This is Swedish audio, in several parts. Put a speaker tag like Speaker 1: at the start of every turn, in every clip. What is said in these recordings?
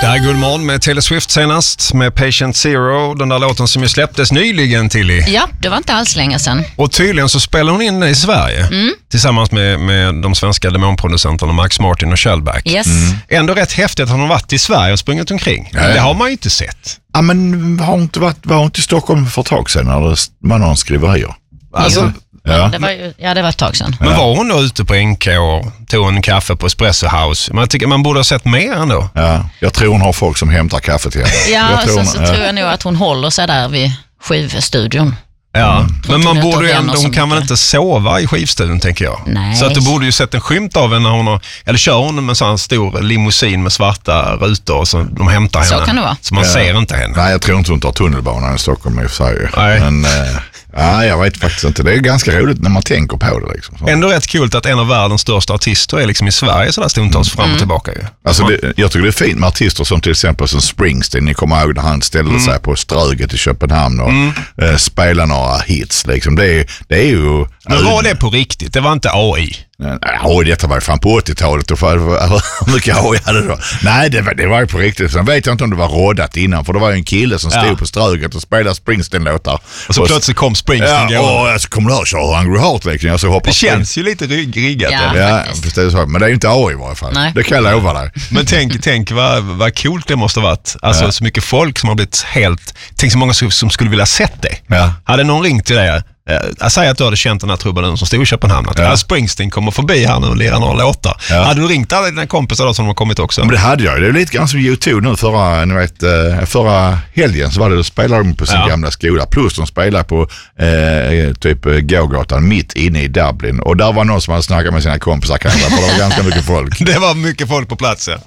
Speaker 1: Det här är Guldmorgon med Taylor Swift senast, med Patient Zero, den där låten som ju släpptes nyligen till
Speaker 2: Ja, det var inte alls länge sedan.
Speaker 1: Och tydligen så spelar hon in det i Sverige tillsammans med de svenska demonproducenterna Max Martin och Shellback.
Speaker 2: Yes.
Speaker 1: Ändå rätt häftigt att hon har varit i Sverige och sprungit omkring. Det har man ju inte sett.
Speaker 3: Ja, men var hon inte i Stockholm för ett tag sedan när det var någon skriverier?
Speaker 1: Alltså,
Speaker 2: Ja, det var ett tag sedan.
Speaker 1: Men var hon då ute på NK och tog en kaffe på Espresso House? Man tycker man borde ha sett mer ändå.
Speaker 3: Ja, jag tror hon har folk som hämtar kaffe till henne.
Speaker 2: Ja, så tror jag nog att hon håller sig där vid skivstudion.
Speaker 1: Ja, men man borde ju ändå, hon kan väl inte sova i skivstudion, tänker jag.
Speaker 2: Nej.
Speaker 1: Så att du borde ju sett en skymt av henne när hon har, eller kör hon med en sån stor limousin med svarta rutor och så de hämtar henne.
Speaker 2: Så kan det vara.
Speaker 1: Så man ser inte henne.
Speaker 3: Nej, jag tror inte hon tar tunnelbanan i Stockholm i och för sig.
Speaker 1: Nej.
Speaker 3: Men jag vet faktiskt inte. Det är ganska roligt när man tänker på det. Liksom.
Speaker 1: Ändå rätt kul att en av världens största artister är liksom i Sverige så där stundtals fram och tillbaka ju.
Speaker 3: Alltså jag tycker det är fint med artister som till exempel som Springsteen. Ni kommer ihåg när han ställde sig på Ströget i Köpenhamn och spelade några hits. Liksom. Det är ju...
Speaker 1: Men var det på riktigt? Det var inte AI?
Speaker 3: Ja, detta var ju fan på 80-talet. Och hur mycket AI hade då? Nej, det var ju på riktigt. Sen vet jag inte om det var rådat innan. För det var ju en kille som stod på Ströget och spelade Springsteen-låtar.
Speaker 1: Och så plötsligt kom Springsteen.
Speaker 3: Ja, och så kom det här, kör Hungry Heart. Liksom.
Speaker 1: Det känns ju lite riggat.
Speaker 2: Ja,
Speaker 3: så. Men det är ju inte AI i varje fall.
Speaker 2: Nej.
Speaker 3: Det kan jag lova dig.
Speaker 1: Men tänk vad coolt det måste ha varit. Alltså så mycket folk som har blivit helt... Tänk så många som skulle vilja sett det.
Speaker 3: Ja.
Speaker 1: Hade någon ringt till dig? Jag säger att du hade känt den här trubaduren som stod i Köpenhamn. Att Springsteen kommer förbi här nu och lirar några låtar. Ja. Hade du ringt alla dina kompisar då som har kommit också?
Speaker 3: Men det hade jag. Det är lite grann som YouTube nu. Förra helgen så var det, då spelade de på sin gamla skola. Plus de spelade på typ gågatan mitt inne i Dublin. Och där var någon som hade snackat med sina kompisar kanske. För det var ganska mycket folk.
Speaker 1: Det var mycket folk på plats, ja.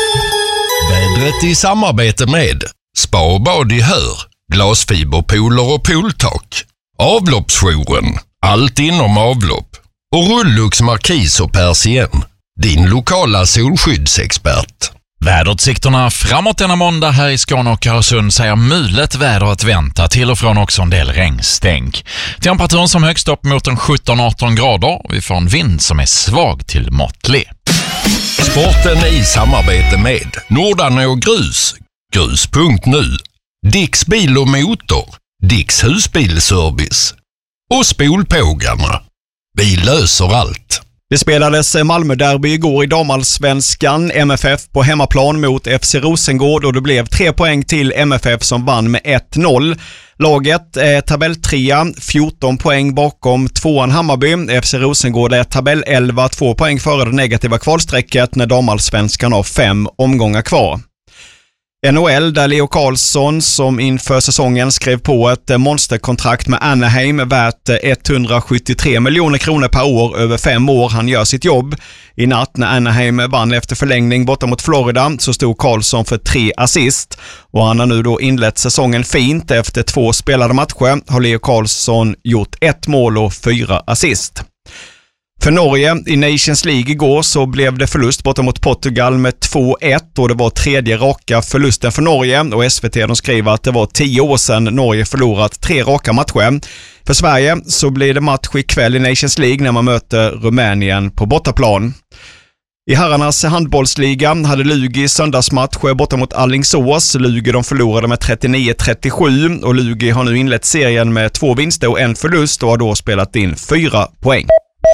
Speaker 4: Vädret i samarbete med Spa och bad i Hör, glasfiberpooler och pooltak, Avloppsjouren, allt inom avlopp och Rullux Markis och Persien, din lokala solskyddsexpert.
Speaker 5: Väderutsikterna framåt denna måndag här i Skåne och Öresund säger mulet väder att vänta, till och från också en del regnstänk. Temperaturen som högst upp mot en 17-18 grader och vi får en vind som är svag till måttlig.
Speaker 4: Sporten i samarbete med Nordanå Grus, grus.nu, Dicks bil och motor, Dicks husbilservice och Spolpågarna. Vi löser allt.
Speaker 6: Det spelades Malmö-derby igår i damallsvenskan. MFF på hemmaplan mot FC Rosengård och det blev 3 poäng till MFF som vann med 1-0. Laget är tabelltrea, 14 poäng bakom tvåan Hammarby. FC Rosengård är tabell 11, 2 poäng före det negativa kvalsträcket när damallsvenskan har 5 omgångar kvar. NHL, där Leo Carlsson som inför säsongen skrev på ett monsterkontrakt med Anaheim värt 173 miljoner kronor per år över 5 år. Han gör sitt jobb. I natt när Anaheim vann efter förlängning borta mot Florida så stod Carlsson för 3 assist. Och han har nu då inlett säsongen fint. Efter 2 spelade matcher har Leo Carlsson gjort 1 mål och 4 assist. För Norge i Nations League igår så blev det förlust borta mot Portugal med 2-1 och det var 3:e raka förlusten för Norge och SVT de skriver att det var 10 år sedan Norge förlorat 3 raka matcher. För Sverige så blir det match ikväll i Nations League när man möter Rumänien på bortaplan. I herrarnas handbollsliga hade Lugi söndagsmatch borta mot Alingsås. Lugi de förlorade med 39-37 och Lugi har nu inlett serien med 2 vinster och 1 förlust och har då spelat in 4 poäng.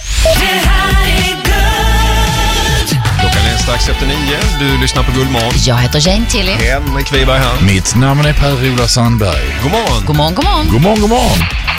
Speaker 1: Klockan är strax efter 9. Du lyssnar på Guldmorgon.
Speaker 2: Jag heter Jane Tilly.
Speaker 1: Henrik Wiberg här.
Speaker 5: Mitt namn är Per-Ola Sandberg.
Speaker 1: God morgon.
Speaker 2: God morgon, god morgon.
Speaker 3: God morgon, god morgon.